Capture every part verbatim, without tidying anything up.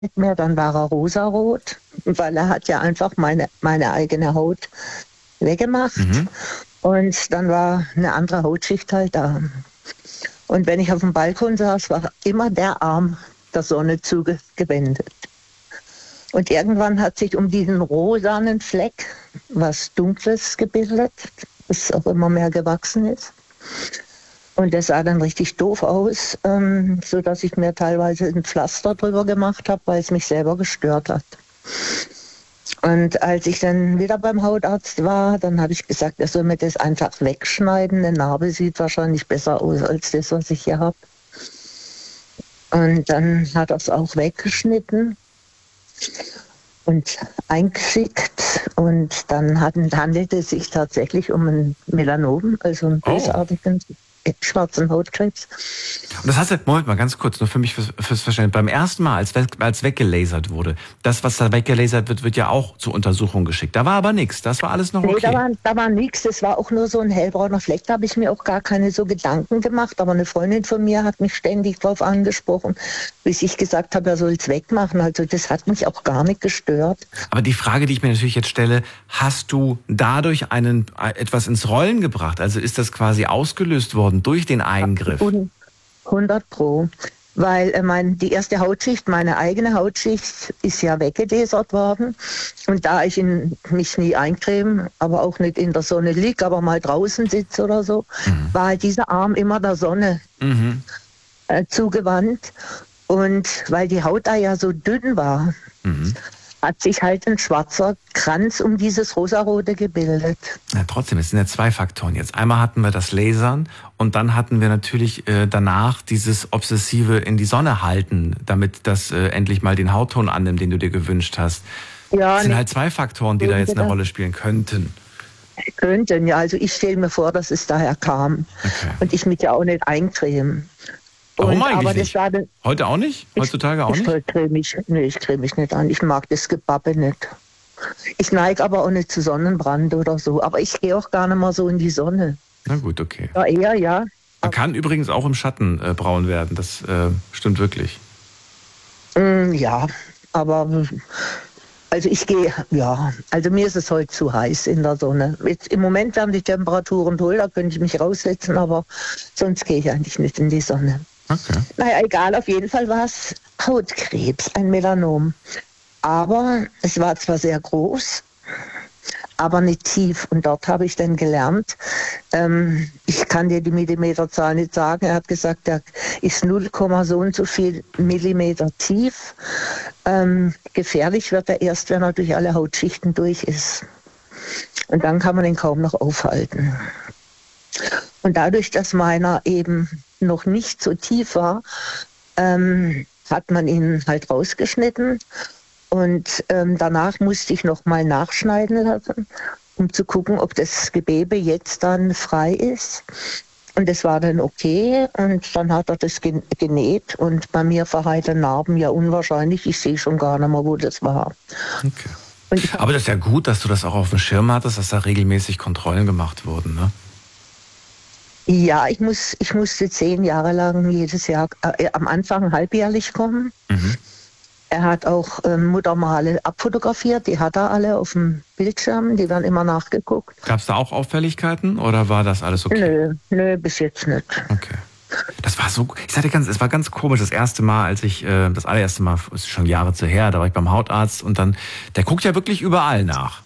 nicht mehr, dann war er rosarot, weil er hat ja einfach meine, meine eigene Haut weggemacht. Mhm. Und dann war eine andere Hautschicht halt da. Und wenn ich auf dem Balkon saß, war immer der Arm der Sonne zugewendet. Und irgendwann hat sich um diesen rosanen Fleck was Dunkles gebildet, das auch immer mehr gewachsen ist. Und das sah dann richtig doof aus, ähm, sodass ich mir teilweise ein Pflaster drüber gemacht habe, weil es mich selber gestört hat. Und als ich dann wieder beim Hautarzt war, dann habe ich gesagt, er soll mir das einfach wegschneiden. Eine Narbe sieht wahrscheinlich besser aus als das, was ich hier habe. Und dann hat er es auch weggeschnitten und eingeschickt. Und dann handelte es sich tatsächlich um ein Melanom, also einen bösartigen schwarzen Hautkrebs. Und das heißt, Moment mal ganz kurz, nur für mich fürs, fürs Verständnis. Beim ersten Mal, als, als weggelasert wurde, das, was da weggelasert wird, wird ja auch zur Untersuchung geschickt. Da war aber nichts, das war alles noch okay. Nee, da war, da war nichts, das war auch nur so ein hellbrauner Fleck. Da habe ich mir auch gar keine so Gedanken gemacht. Aber eine Freundin von mir hat mich ständig darauf angesprochen, bis ich gesagt habe, er soll es wegmachen. Also das hat mich auch gar nicht gestört. Aber die Frage, die ich mir natürlich jetzt stelle, hast du dadurch einen, etwas ins Rollen gebracht? Also ist das quasi ausgelöst worden durch den Eingriff? hundert Pro. Weil äh, mein, die erste Hautschicht, meine eigene Hautschicht, ist ja weggelasert worden. Und da ich in, mich nie eincreme, aber auch nicht in der Sonne liege, aber mal draußen sitze oder so, mhm. war halt dieser Arm immer der Sonne mhm. äh, zugewandt. Und weil die Haut da ja so dünn war, mhm. hat sich halt ein schwarzer Kranz um dieses Rosarote gebildet. Ja, trotzdem, es sind ja zwei Faktoren jetzt. Einmal hatten wir das Lasern und dann hatten wir natürlich äh, danach dieses obsessive in die Sonne halten, damit das äh, endlich mal den Hautton annimmt, den du dir gewünscht hast. Ja, das sind halt zwei Faktoren, die da jetzt eine Rolle spielen könnten. Könnten, ja. Also ich stelle mir vor, dass es daher kam. Okay. Und ich mich ja auch nicht eincreme. Warum und, eigentlich nicht? Dann, Heute auch nicht? Heutzutage auch ich, nicht? Ich creme mich, nee, ich creme mich nicht an. Ich mag das Gebappe nicht. Ich neige aber auch nicht zu Sonnenbrand oder so. Aber ich gehe auch gar nicht mal so in die Sonne. Na gut, okay. Ja, eher, ja. Man kann übrigens auch im Schatten äh, braun werden. Das äh, stimmt wirklich. Mm, ja, aber also ich gehe, ja, also mir ist es heute zu heiß in der Sonne. Jetzt, im Moment werden die Temperaturen toll, da könnte ich mich raussetzen, aber sonst gehe ich eigentlich nicht in die Sonne. Okay. Naja, egal, auf jeden Fall war es Hautkrebs, ein Melanom. Aber es war zwar sehr groß, aber nicht tief. Und dort habe ich dann gelernt, ähm, ich kann dir die Millimeterzahl nicht sagen, er hat gesagt, der ist null, so und so viel Millimeter tief. Ähm, gefährlich wird er erst, wenn er durch alle Hautschichten durch ist. Und dann kann man ihn kaum noch aufhalten. Und dadurch, dass meiner eben noch nicht so tief war, ähm, hat man ihn halt rausgeschnitten. Und ähm, danach musste ich noch mal nachschneiden lassen, um zu gucken, ob das Gewebe jetzt dann frei ist. Und das war dann okay. Und dann hat er das genäht. Und bei mir verheilte Narben ja unwahrscheinlich. Ich sehe schon gar nicht mehr, wo das war. Okay. Aber das ist ja gut, dass du das auch auf dem Schirm hattest, dass da regelmäßig Kontrollen gemacht wurden, ne? Ja, ich muss, ich musste zehn Jahre lang jedes Jahr, äh, am Anfang halbjährlich kommen. Mhm. Er hat auch äh, Muttermale abfotografiert, die hat er alle auf dem Bildschirm, die werden immer nachgeguckt. Gab es da auch Auffälligkeiten oder war das alles okay? Nö, nö, bis jetzt nicht. Okay. Das war so, ich sagte ganz, es war ganz komisch, das erste Mal, als ich, äh, das allererste Mal, ist schon Jahre zu her, da war ich beim Hautarzt und dann, der guckt ja wirklich überall nach.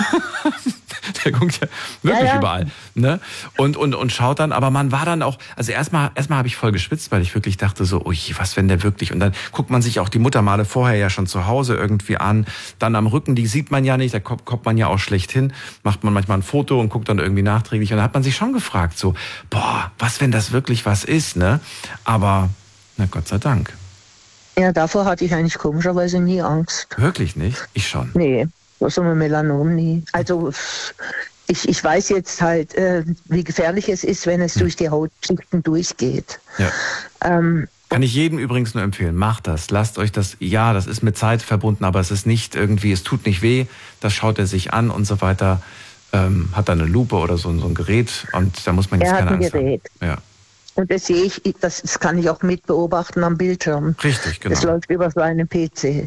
Der guckt ja wirklich ja, ja. überall, ne? Und, und, und schaut dann, aber man war dann auch, also erstmal, erstmal habe ich voll geschwitzt, weil ich wirklich dachte so, ui, was, wenn der wirklich, und dann guckt man sich auch die Muttermale vorher ja schon zu Hause irgendwie an, dann am Rücken, die sieht man ja nicht, da kommt, kommt man ja auch schlecht hin, macht man manchmal ein Foto und guckt dann irgendwie nachträglich und da hat man sich schon gefragt so, boah, was, wenn das wirklich was ist, ne? Aber, na Gott sei Dank. Ja, davor hatte ich eigentlich komischerweise nie Angst. Wirklich nicht? Ich schon. Nee. So ein Melanom nie. Also ich, ich weiß jetzt halt, äh, wie gefährlich es ist, wenn es hm. durch die Hautschichten durchgeht. Ja. Ähm, Kann ich jedem übrigens nur empfehlen, macht das. Lasst euch das, ja, das ist mit Zeit verbunden, aber es ist nicht irgendwie, es tut nicht weh, das schaut er sich an und so weiter. Ähm, hat da eine Lupe oder so, so ein Gerät und da muss man jetzt er keine hat ein Angst Gerät. haben. Ja. Und das sehe ich, das, das kann ich auch mit beobachten am Bildschirm. Richtig, genau. Das läuft über so einen P C.